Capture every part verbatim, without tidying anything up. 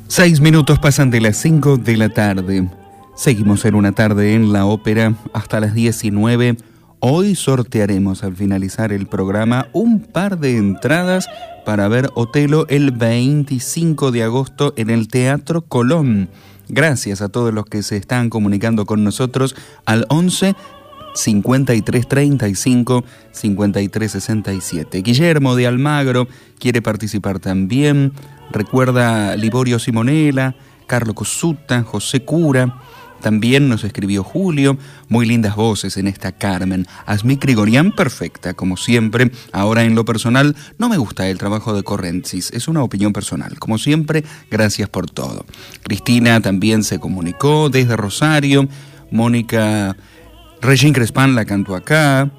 Seis minutos pasan de las cinco de la tarde. Seguimos en una tarde en la ópera hasta las diecinueve. Hoy sortearemos al finalizar el programa un par de entradas para ver Otelo el veinticinco de agosto en el Teatro Colón. Gracias a todos los que se están comunicando con nosotros al once cincuenta y tres treinta y cinco cincuenta y tres sesenta y siete. Guillermo de Almagro quiere participar también. Recuerda Liborio Simonella, Carlo Cosuta, José Cura. También nos escribió Julio. Muy lindas voces en esta Carmen. Asmik Grigorian, perfecta, como siempre. Ahora, en lo personal, no me gusta el trabajo de Correnzis. Es una opinión personal. Como siempre, gracias por todo. Cristina también se comunicó desde Rosario. Mónica Regín Crespán la cantó acá.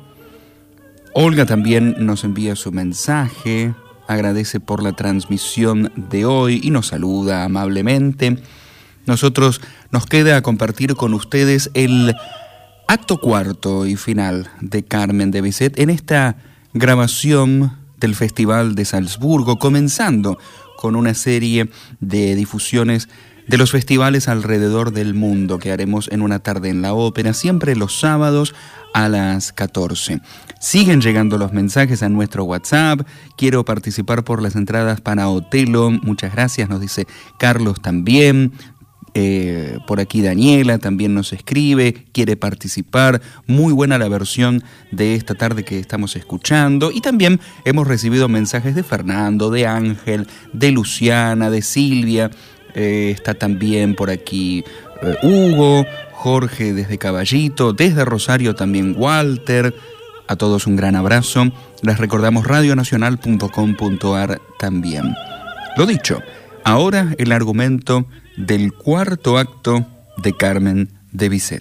Olga también nos envía su mensaje. Agradece por la transmisión de hoy y nos saluda amablemente. Nosotros nos queda compartir con ustedes el acto cuarto y final de Carmen de Bizet en esta grabación del Festival de Salzburgo, comenzando con una serie de difusiones de los festivales alrededor del mundo que haremos en una tarde en la ópera, siempre los sábados a las catorce. Siguen llegando los mensajes a nuestro WhatsApp. Quiero participar por las entradas para Otelo. Muchas gracias, nos dice Carlos también. Eh, por aquí Daniela también nos escribe, quiere participar. Muy buena la versión de esta tarde que estamos escuchando. Y también hemos recibido mensajes de Fernando, de Ángel, de Luciana, de Silvia. Eh, está también por aquí eh, Hugo, Jorge desde Caballito, desde Rosario también Walter. A todos un gran abrazo. Les recordamos radio nacional punto com punto a r también. Lo dicho, ahora el argumento del cuarto acto de Carmen de Bizet.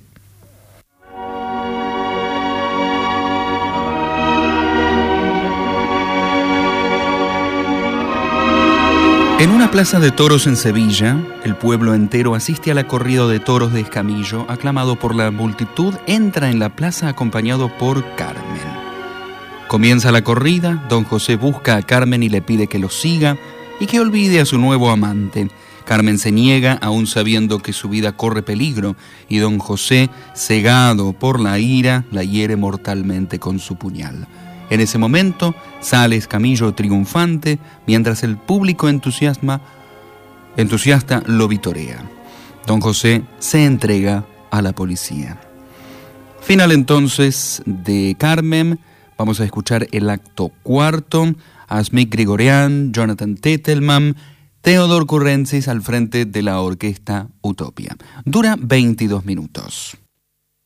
En una plaza de toros en Sevilla, el pueblo entero asiste a la corrida de toros de Escamillo, aclamado por la multitud. Entra en la plaza acompañado por Carmen. Comienza la corrida, don José busca a Carmen y le pide que lo siga y que olvide a su nuevo amante. Carmen se niega, aún sabiendo que su vida corre peligro, y don José, cegado por la ira, la hiere mortalmente con su puñal. En ese momento sale Escamillo triunfante, mientras el público entusiasma, entusiasta lo vitorea. Don José se entrega a la policía. Final entonces de Carmen. Vamos a escuchar el acto cuarto. Asmik Grigorian, Jonathan Tettelman, Theodor Correnzis al frente de la orquesta Utopia. Dura veintidós minutos.